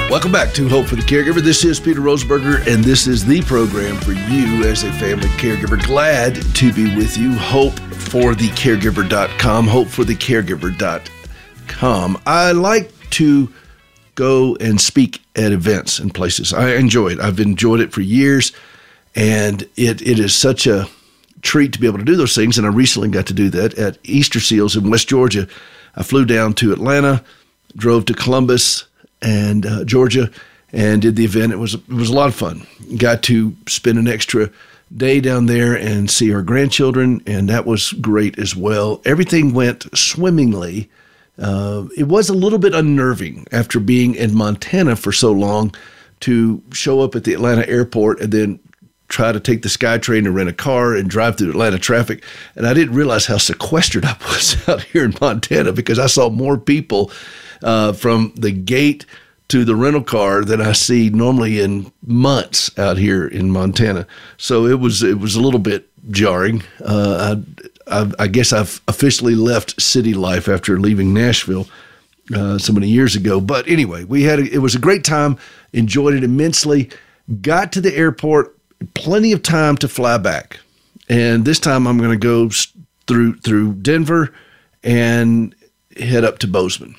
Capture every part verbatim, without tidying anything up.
Welcome back to Hope for the Caregiver. This is Peter Roseberger, and this is the program for you as a family caregiver. Glad to be with you. hope for the caregiver dot com, hope for the caregiver dot com. I like to go and speak at events and places. I enjoy it. I've enjoyed it for years, and it it is such a treat to be able to do those things, and I recently got to do that at Easter Seals in West Georgia. I flew down to Atlanta, drove to Columbus, and uh, Georgia, and did the event. It was it was a lot of fun. Got to spend an extra day down there and see our grandchildren, and that was great as well. Everything went swimmingly. Uh, it was a little bit unnerving after being in Montana for so long to show up at the Atlanta airport and then try to take the SkyTrain and rent a car and drive through Atlanta traffic. And I didn't realize how sequestered I was out here in Montana, because I saw more people Uh, from the gate to the rental car than I see normally in months out here in Montana. So it was it was a little bit jarring. Uh, I, I, I guess I've officially left city life after leaving Nashville uh, so many years ago. But anyway, we had a, it was a great time. Enjoyed it immensely. Got to the airport, plenty of time to fly back, and this time I'm going to go through through Denver and head up to Bozeman.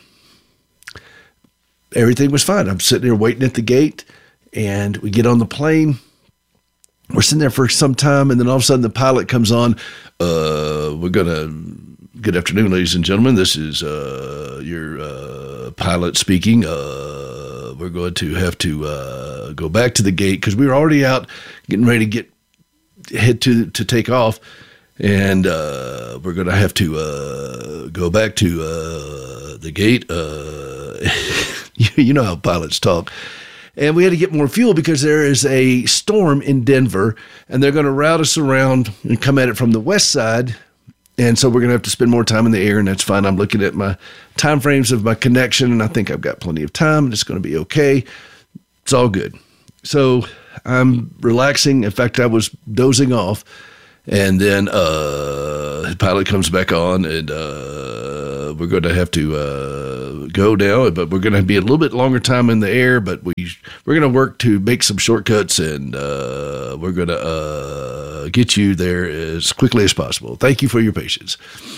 Everything was fine. I'm sitting there waiting at the gate, and we get on the plane. We're sitting there for some time, and then all of a sudden the pilot comes on. Uh, we're going to, good afternoon, ladies and gentlemen. This is uh, your uh, pilot speaking. Uh, we're going to have to uh, go back to the gate, because we were already out getting ready to get head to, to take off. And uh, we're going to have to uh, go back to uh, the gate. Uh, you know how pilots talk. And we had to get more fuel because there is a storm in Denver, and they're going to route us around and come at it from the west side. And so we're going to have to spend more time in the air, and that's fine. I'm looking at my time frames of my connection, and I think I've got plenty of time, and it's going to be okay. It's all good. So I'm relaxing. In fact, I was dozing off. And then uh, the pilot comes back on, and uh, we're going to have to uh, go now, but we're going to be a little bit longer time in the air, but we, we're going to work to make some shortcuts, and uh, we're going to uh, get you there as quickly as possible. Thank you for your patience.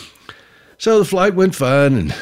So the flight went fine, and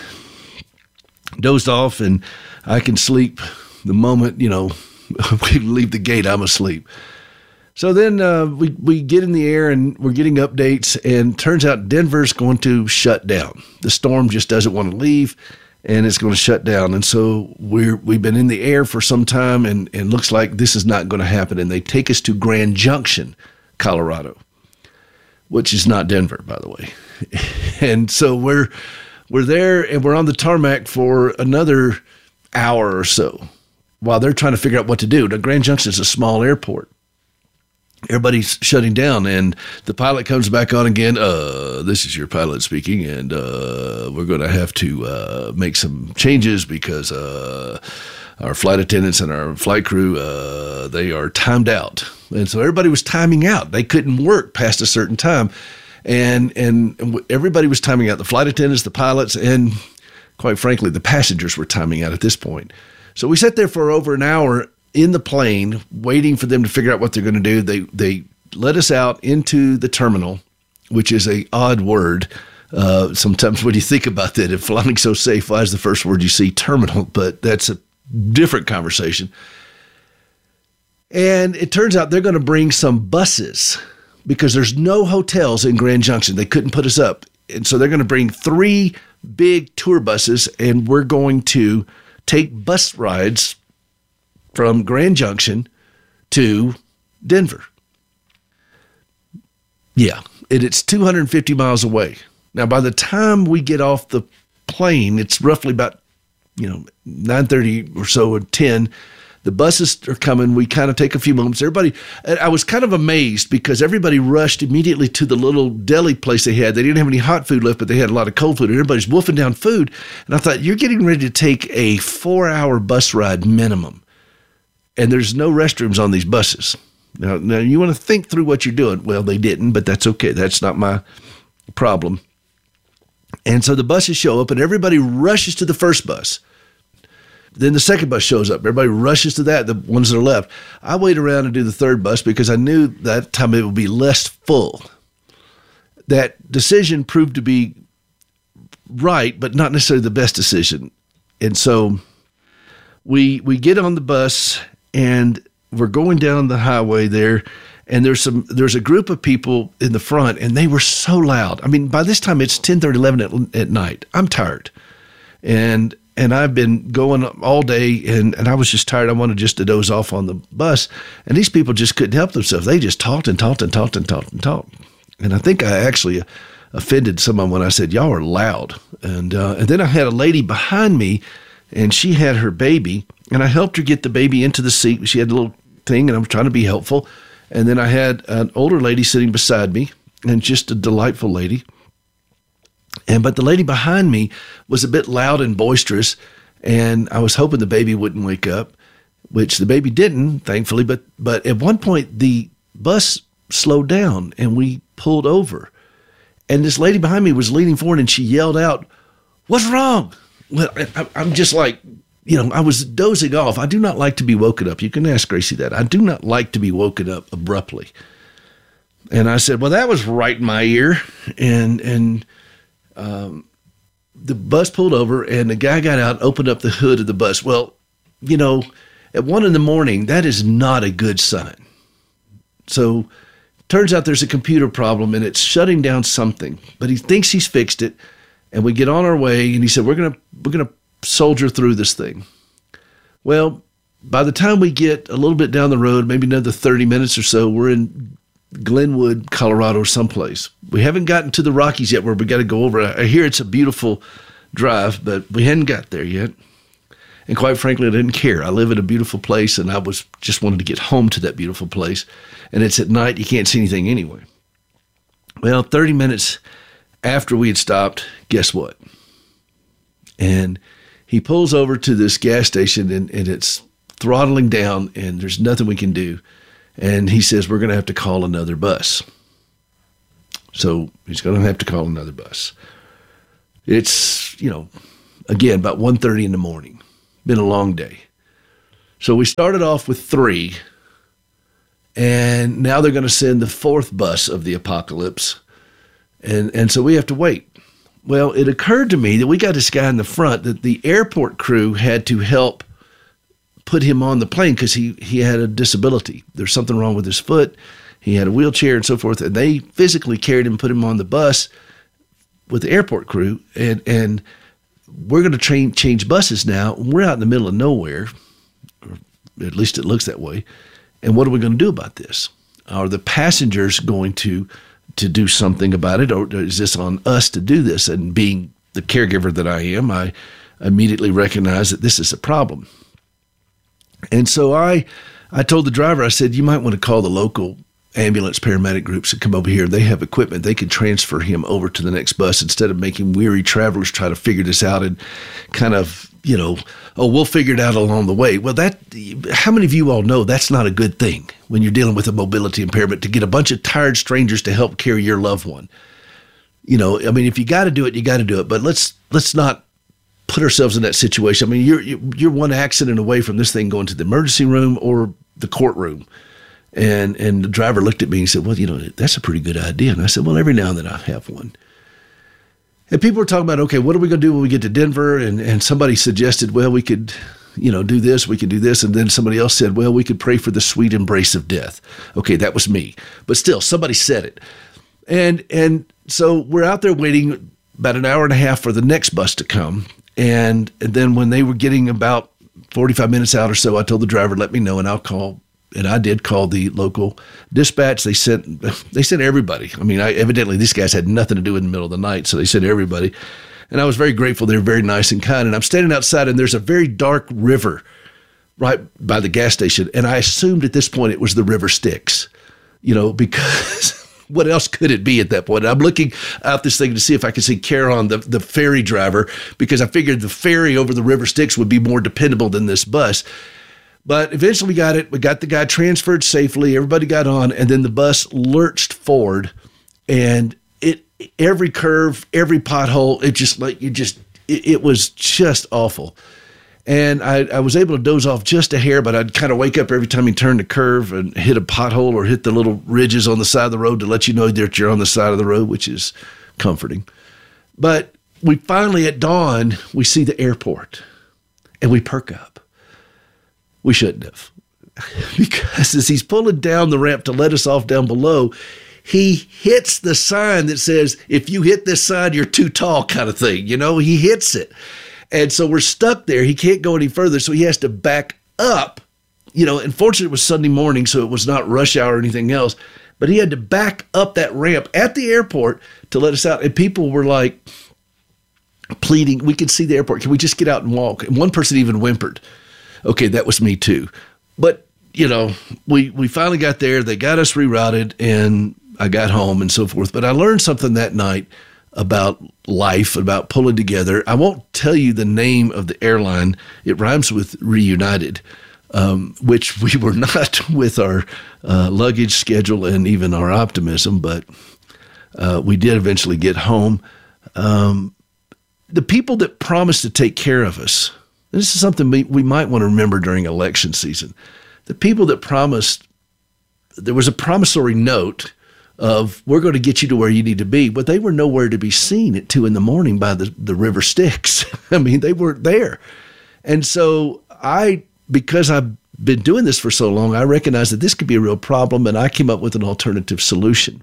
dozed off, and I can sleep the moment, you know, we leave the gate, I'm asleep. So then uh, we, we get in the air, and we're getting updates, and turns out Denver's going to shut down. The storm just doesn't want to leave, and it's going to shut down. And so we're, we've been in the air for some time, and it looks like this is not going to happen. And they take us to Grand Junction, Colorado, which is not Denver, by the way. And so we're we're there, and we're on the tarmac for another hour or so while they're trying to figure out what to do. Now, Grand Junction is a small airport. Everybody's shutting down, and the pilot comes back on again. Uh, this is your pilot speaking, and uh, we're going to have to uh, make some changes because uh, our flight attendants and our flight crew, uh, they are timed out. And so everybody was timing out. They couldn't work past a certain time. And, and everybody was timing out. The flight attendants, the pilots, and quite frankly, the passengers were timing out at this point. So we sat there for over an hour in the plane, waiting for them to figure out what they're going to do. They they let us out into the terminal, which is a odd word. Uh, sometimes when you think about that, if flying's so safe, why is the first word you see terminal? But that's a different conversation. And it turns out they're going to bring some buses because there's no hotels in Grand Junction. They couldn't put us up. And so they're going to bring three big tour buses, and we're going to take bus rides from Grand Junction to Denver. Yeah, it, it's two hundred fifty miles away. Now, by the time we get off the plane, it's roughly about, you know, nine thirty or so or ten. The buses are coming. We kind of take a few moments. Everybody, I was kind of amazed because everybody rushed immediately to the little deli place they had. They didn't have any hot food left, but they had a lot of cold food, and everybody's wolfing down food. And I thought, you're getting ready to take a four-hour bus ride minimum, and there's no restrooms on these buses. Now, now you want to think through what you're doing. Well, they didn't, but that's okay. That's not my problem. And so the buses show up, and everybody rushes to the first bus. Then the second bus shows up. Everybody rushes to that, the ones that are left. I wait around and do the third bus because I knew that time it would be less full. That decision proved to be right, but not necessarily the best decision. And so we we get on the bus and we're going down the highway there, and there's some there's a group of people in the front, and they were so loud. I mean, by this time it's ten thirty, eleven at, at night. I'm tired. And and I've been going all day, and, and I was just tired. I wanted just to doze off on the bus. And these people just couldn't help themselves. They just talked and talked and talked and talked and talked. And I think I actually offended someone when I said, y'all are loud. And, uh, and then I had a lady behind me, and she had her baby, and I helped her get the baby into the seat. She had a little thing, and I was trying to be helpful. And then I had an older lady sitting beside me, and just a delightful lady. And but the lady behind me was a bit loud and boisterous, and I was hoping the baby wouldn't wake up, which the baby didn't, thankfully. But but at one point, the bus slowed down, and we pulled over. And this lady behind me was leaning forward, and she yelled out, "What's wrong?" Well, I, I'm just like, you know, I was dozing off. I do not like to be woken up. You can ask Gracie that. I do not like to be woken up abruptly. And I said, well, that was right in my ear. And and um, the bus pulled over, and the guy got out, opened up the hood of the bus. Well, you know, at one in the morning, that is not a good sign. So turns out there's a computer problem, and it's shutting down something. But he thinks he's fixed it. And we get on our way, and he said, we're going to we're going to soldier through this thing. Well, by the time we get a little bit down the road, maybe another thirty minutes or so, we're in Glenwood, Colorado, or someplace. We haven't gotten to the Rockies yet where we got to go over. I hear it's a beautiful drive, but we hadn't got there yet. And quite frankly, I didn't care. I live in a beautiful place, and I was just wanted to get home to that beautiful place. And it's at night. You can't see anything anyway. Well, thirty minutes after we had stopped, guess what? And he pulls over to this gas station, and, and it's throttling down, and there's nothing we can do. And he says, we're going to have to call another bus. So he's going to have to call another bus. It's, you know, again, about one thirty in the morning. Been a long day. So we started off with three, and now they're going to send the fourth bus of the apocalypse. And and so we have to wait. Well, it occurred to me that we got this guy in the front that the airport crew had to help put him on the plane because he, he had a disability. There's something wrong with his foot. He had a wheelchair and so forth. And they physically carried him, put him on the bus with the airport crew. And, and we're going to train, change buses now. We're out in the middle of nowhere, or at least it looks that way. And what are we going to do about this? Are the passengers going to to do something about it, or is this on us to do this? And being the caregiver that I am, I immediately recognize that this is a problem. And so I I told the driver, I said, you might want to call the local ambulance paramedic groups and come over here. They have equipment. They can transfer him over to the next bus instead of making weary travelers try to figure this out and kind of, you know, oh, we'll figure it out along the way. Well, that, how many of you all know that's not a good thing when you're dealing with a mobility impairment, to get a bunch of tired strangers to help carry your loved one? You know, I mean, if you got to do it, you got to do it. But let's let's not put ourselves in that situation. I mean, you're you're one accident away from this thing going to the emergency room or the courtroom. And and the driver looked at me and said, well, you know, that's a pretty good idea. And I said, well, every now and then I have one. And people were talking about, okay, what are we going to do when we get to Denver? And and somebody suggested, well, we could, you know, do this, we could do this. And then somebody else said, well, we could pray for the sweet embrace of death. Okay, that was me. But still, somebody said it. And and so we're out there waiting about an hour and a half for the next bus to come. And, and then when they were getting about forty-five minutes out or so, I told the driver, let me know, and I'll call. And I did call the local dispatch. They sent they sent everybody. I mean, I, evidently these guys had nothing to do in the middle of the night, so they sent everybody. And I was very grateful. They were very nice and kind. And I'm standing outside, and there's a very dark river right by the gas station. And I assumed at this point it was the River Styx, you know, because what else could it be at that point? I'm looking out this thing to see if I could see Caron, the, the ferry driver, because I figured the ferry over the River Styx would be more dependable than this bus. But eventually we got it. We got the guy transferred safely. Everybody got on, and then the bus lurched forward, and it every curve, every pothole, it just like it just it, it was just awful. And I, I was able to doze off just a hair, but I'd kind of wake up every time he turned the curve and hit a pothole or hit the little ridges on the side of the road to let you know that you're on the side of the road, which is comforting. But we finally, at dawn, we see the airport, and we perk up. We shouldn't have. Because as he's pulling down the ramp to let us off down below, he hits the sign that says, if you hit this sign, you're too tall, kind of thing. You know, he hits it. And so we're stuck there. He can't go any further, so he has to back up. You know, unfortunately, it was Sunday morning, so it was not rush hour or anything else. But he had to back up that ramp at the airport to let us out. And people were like pleading, we could see the airport. Can we just get out and walk? And one person even whimpered. Okay, that was me too. But, you know, we, we finally got there. They got us rerouted, and I got home and so forth. But I learned something that night about life, about pulling together. I won't tell you the name of the airline. It rhymes with Reunited, um, which we were not with our uh, luggage schedule and even our optimism, but uh, we did eventually get home. Um, the people that promised to take care of us, and this is something we, we might want to remember during election season, the people that promised, there was a promissory note of, we're going to get you to where you need to be, but they were nowhere to be seen at two in the morning by the, the river Styx. I mean, they weren't there. And so I, because I've been doing this for so long, I recognized that this could be a real problem, and I came up with an alternative solution.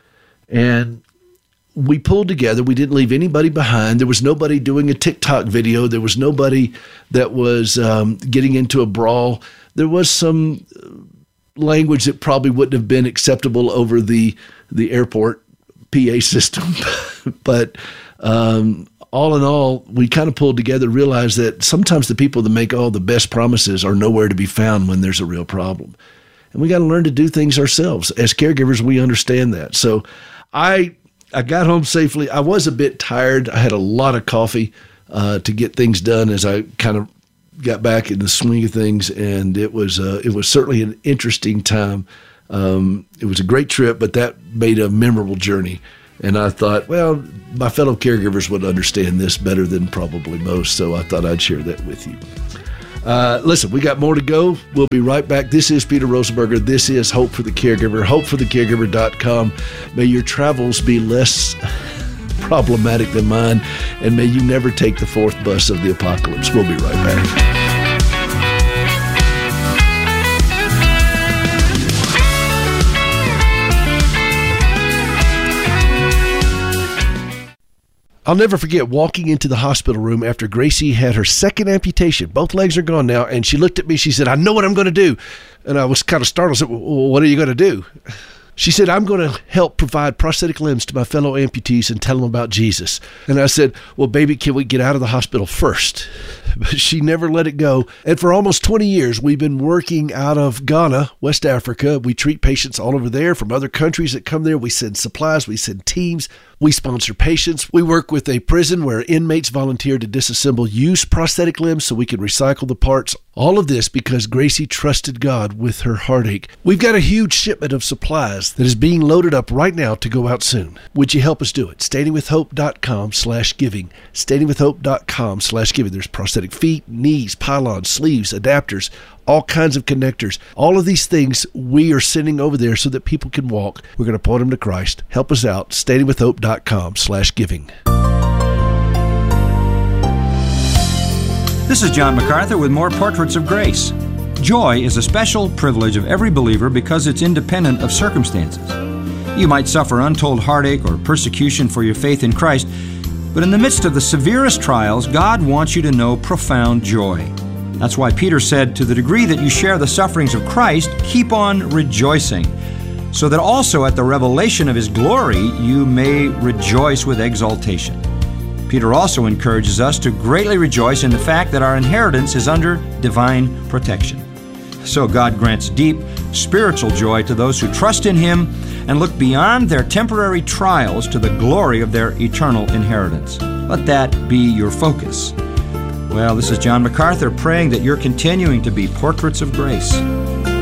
And we pulled together. We didn't leave anybody behind. There was nobody doing a TikTok video. There was nobody that was um, getting into a brawl. There was some language that probably wouldn't have been acceptable over the the airport P A system. But um, all in all, we kind of pulled together, realized that sometimes the people that make all the best promises are nowhere to be found when there's a real problem. And we got to learn to do things ourselves. As caregivers, we understand that. So I I got home safely. I was a bit tired. I had a lot of coffee uh, to get things done as I kind of got back in the swing of things, and it was uh, it was certainly an interesting time. Um, it was a great trip, but that made a memorable journey. And I thought, well, my fellow caregivers would understand this better than probably most, so I thought I'd share that with you. Uh, listen, we got more to go. We'll be right back. This is Peter Rosenberger. This is Hope for the Caregiver, hope for the caregiver dot com. May your travels be less problematic than mine, and may you never take the fourth bus of the apocalypse. We'll be right back. I'll never forget walking into the hospital room after Gracie had her second amputation. Both legs are gone now, and she looked at me. She said, I know what I'm going to do. And I was kind of startled. I said, well, what are you going to do? She said, I'm going to help provide prosthetic limbs to my fellow amputees and tell them about Jesus. And I said, well, baby, can we get out of the hospital first? But she never let it go. And for almost twenty years, we've been working out of Ghana, West Africa. We treat patients all over there from other countries that come there. We send supplies. We send teams. We sponsor patients. We work with a prison where inmates volunteer to disassemble used prosthetic limbs so we can recycle the parts. All of this because Gracie trusted God with her heartache. We've got a huge shipment of supplies that is being loaded up right now to go out soon. Would you help us do it? standingwithhope.com slash giving. standingwithhope.com slash giving. There's prosthetic feet, knees, pylons, sleeves, adapters, all kinds of connectors. All of these things we are sending over there so that people can walk. We're going to point them to Christ. Help us out. standingwithhope.com slash giving. This is John MacArthur with more Portraits of Grace. Joy is a special privilege of every believer because it's independent of circumstances. You might suffer untold heartache or persecution for your faith in Christ, but in the midst of the severest trials, God wants you to know profound joy. That's why Peter said, to the degree that you share the sufferings of Christ, keep on rejoicing, so that also at the revelation of His glory you may rejoice with exultation. Peter also encourages us to greatly rejoice in the fact that our inheritance is under divine protection. So God grants deep spiritual joy to those who trust in Him and look beyond their temporary trials to the glory of their eternal inheritance. Let that be your focus. Well, this is John MacArthur praying that you're continuing to be portraits of grace.